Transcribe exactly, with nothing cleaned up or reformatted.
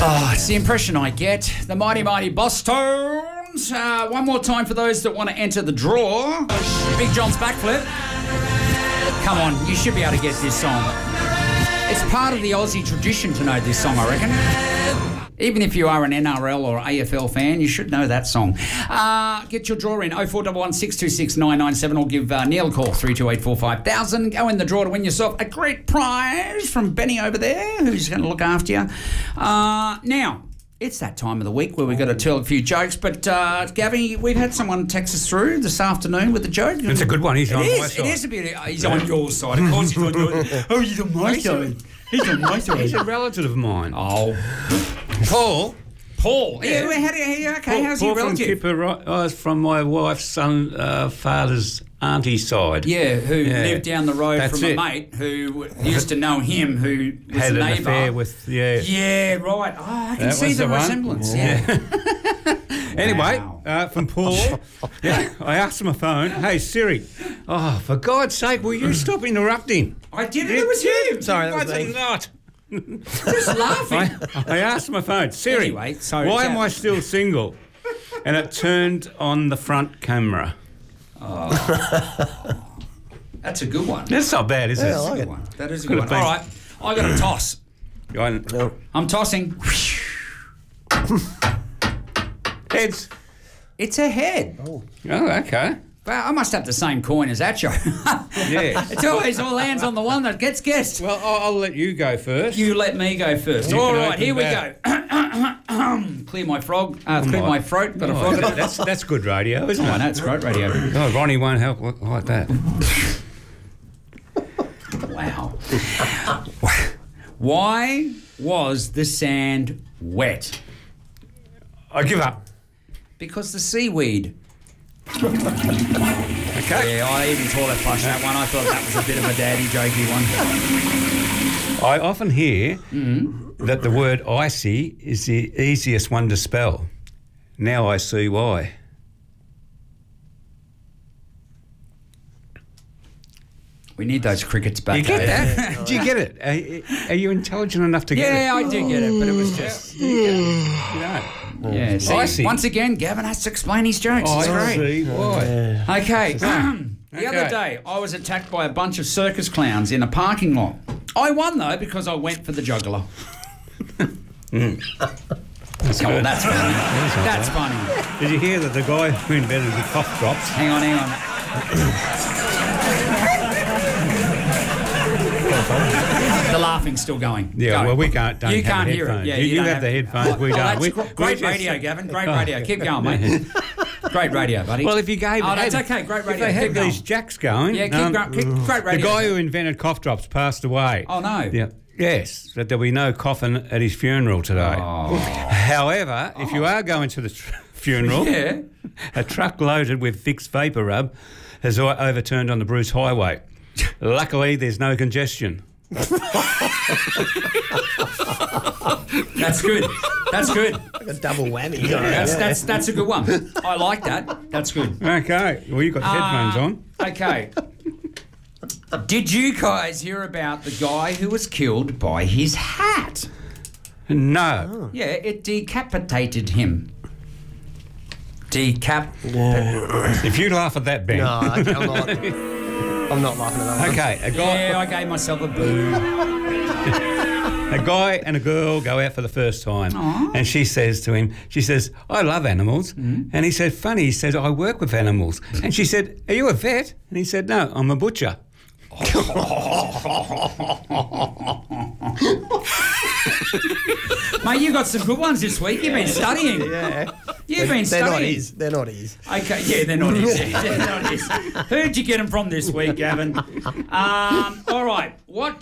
Oh, it's the impression I get. The mighty, mighty Boss Tones. Uh, one more time for those that want to enter the draw. Big John's backflip. Come on, you should be able to get this song. It's part of the Aussie tradition to know this song, I reckon. Even if you are an N R L or A F L fan, you should know that song. Uh, get your draw in oh four one one, six two six, nine nine seven or give uh, Neil a call, three two eight four five thousand. Go in the draw to win yourself a great prize from Benny over there, who's going to look after you. Uh, now, it's that time of the week where we've got to tell a few jokes, but uh, Gavin, we've had someone text us through this afternoon with a joke. It's a good one. He's it on is, my side. It is a bit. He's on your side. Of course he's on your side. Oh, he's on my side. He's on my side. He's a relative of mine. Oh. Paul. Paul. Yeah. Yeah, how do you, okay, Paul, how's Paul your from relative? Kipper, right? Oh, it's from my wife's son, uh, father's auntie's side. Yeah, who Yeah. lived down the road That's from it. a mate who used to know him, who was Had a an neighbour. affair with, yeah. Yeah, right. Oh, I can That see was the, the one. resemblance. Yeah. Anyway, Wow. uh, from Paul, yeah, I asked my phone, hey, Siri, oh, for God's sake, will you stop interrupting? I did it. It was you. Sorry, that was Was it me. not? Just laughing. I, I asked my phone, Siri, Anyway, sorry, why chat. am I still single? And it turned on the front camera. That's a good one. That's not bad, is Yeah, it? I like Good it. one. That is a Could good one. have All been. right, I got a toss. I- No. I'm tossing. Heads. It's a head. Oh, okay. Well, I must have the same coin as that show. Yeah. It's always all hands on the one that gets guessed. Well, I'll, I'll let you go first. You let me go first. You All can right, open here we that. go. Clear my frog. Uh, clear my- my throat. Got a Oh, frog. that- that's, that's good radio, isn't Oh, I it? know, it's great radio. Oh, Ronnie won't help li- like that. Wow. Why was the sand wet? I give up. Because the seaweed. Okay. Yeah, I even taught it flush that one. I thought that was a bit of a daddy jokey one. I often hear that the word icy is the easiest one to spell. Now I see why. We need those crickets back. You get eh? that? Do you get it? Are, are you intelligent enough to get Yeah, it? I do get it, but it was just. You don't. Yeah, see, Icy. once again, Gavin has to explain his jokes. It's I great. see why. Okay. The other Okay. day, I was attacked by a bunch of circus clowns in a parking lot. I won, though, because I went for the juggler. That's Come on, good. that's funny. That's funny. Did you hear that the guy who invented the cough drops? Hang on, hang on. The laughing's still going. Yeah, Go. well, we can't. Don't You have can't the hear it. headphones. Yeah, you, you you don't have, have- the headphones. We Oh, don't. that's we, gr- we great just- radio, Gavin. Great Oh. radio. Keep going, mate. Great radio, buddy. Well, if you gave, Oh, that's had- okay. Great If radio. they had Keep going. these jacks going, Yeah, keep um, going. Keep, great the radio. guy who invented cough drops passed away. Oh, no. Yeah. Yes, that there'll be no coffin at his funeral today. Oh. However, if you are going to the tr- funeral, Yeah. a truck loaded with Vicks Vapor Rub has o- overturned on the Bruce Highway. Luckily, there's no congestion. That's good. That's good. A double whammy. That's that's that's a good one. I like that. That's good. Okay, well, you've got the headphones Uh, on. Okay. Did you guys hear about the guy who was killed by his hat? No. Yeah, it decapitated him. Decap. If you laugh at that, Ben. No, I- I'm not. I'm not laughing at that one. Okay, a guy, Yeah, I gave myself a boo. a guy and a girl go out for the first time, and she says to him, she says, "I love animals," and he said, "Funny," he says, "I work with animals," and she said, "Are you a vet?" And he said, "No, I'm a butcher." Mate, you got some good ones this week. You've been studying. Yeah. You've been They're not studying. his. They're not his. Okay, yeah, they're not his. They're not his. Who'd you get them from this week, Gavin? Um, all right, what